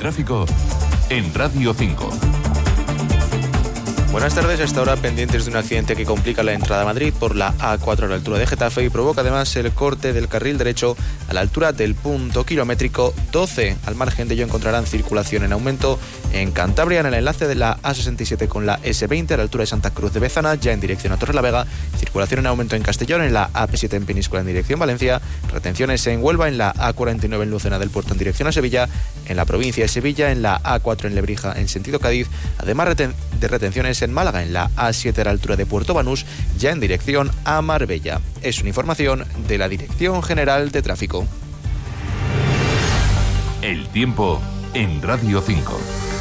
tráfico en Radio 5. Buenas tardes, hasta ahora pendientes de un accidente que complica la entrada a Madrid por la A4 a la altura de Getafe y provoca además el corte del carril derecho a la altura del punto kilométrico 12. Al margen de ello encontrarán circulación en aumento en Cantabria en el enlace de la A67 con la S20 a la altura de Santa Cruz de Bezana, ya en dirección a Torrelavega, circulación en aumento en Castellón en la AP7 en Peníscola en dirección Valencia, retenciones en Huelva en la A49 en Lucena del Puerto en dirección a Sevilla, en la provincia de Sevilla en la A4 en Lebrija en sentido Cádiz, además de retenciones en Málaga en la A7 a la altura de Puerto Banús, ya en dirección a Marbella. Es una información de la Dirección General de Tráfico. El tiempo en Radio 5.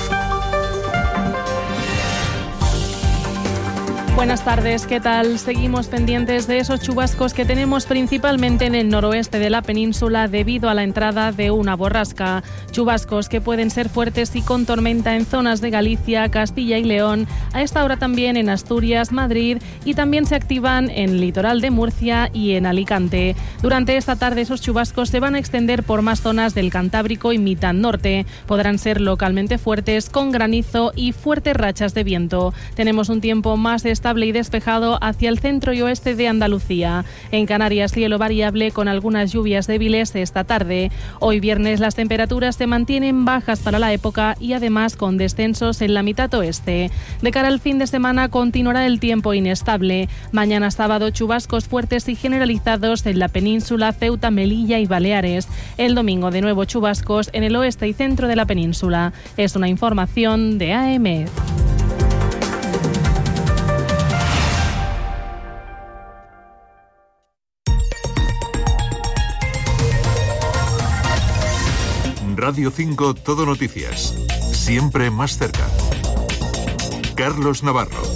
Buenas tardes, ¿qué tal? Seguimos pendientes de esos chubascos que tenemos principalmente en el noroeste de la península debido a la entrada de una borrasca. Chubascos que pueden ser fuertes y con tormenta en zonas de Galicia, Castilla y León, a esta hora también en Asturias, Madrid y también se activan en el litoral de Murcia y en Alicante. Durante esta tarde esos chubascos se van a extender por más zonas del Cantábrico y mitad norte. Podrán ser localmente fuertes con granizo y fuertes rachas de viento. Tenemos un tiempo más estable y despejado hacia el centro y oeste de Andalucía. En Canarias, cielo variable con algunas lluvias débiles esta tarde. Hoy viernes las temperaturas se mantienen bajas para la época y además con descensos en la mitad oeste. De cara al fin de semana continuará el tiempo inestable. Mañana sábado chubascos fuertes y generalizados en la península, Ceuta, Melilla y Baleares. El domingo de nuevo chubascos en el oeste y centro de la península. Es una información de AEMET. Radio 5 Todo Noticias. Siempre más cerca. Carlos Navarro.